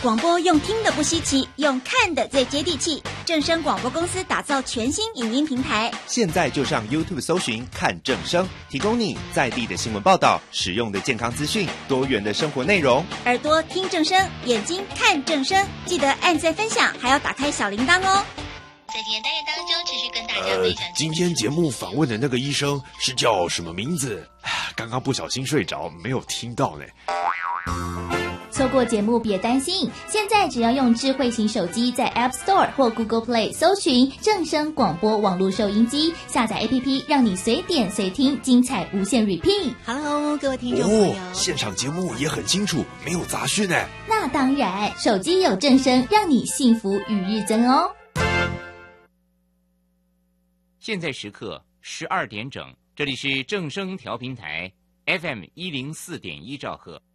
广播用听的不稀奇，用看的最接地气。正声广播公司打造全新影音平台， 现在就上 YouTube 搜寻看正声，提供你在地的新闻报道、实用的健康资讯、多元的生活内容。 耳朵听正声，眼睛看正声，记得按赞分享，还要打开小铃铛哦。 在今天单元当中，持续跟大家分享。 今天节目访问的那个医生是叫什么名字？刚刚不小心睡着，没有听到呢。 错过节目别担心，现在只要用智慧型手机在 App Store 或 Google Play 搜寻正声广播网络收音机，下载 APP， 让你随点随听，精彩无限 repeat。Hello， 各位听众朋友， 现场节目也很清楚，没有杂讯呢。 那当然，手机有正声，让你幸福与日增哦。 现在时刻12点整，这里是正声调频台 FM104.1兆赫。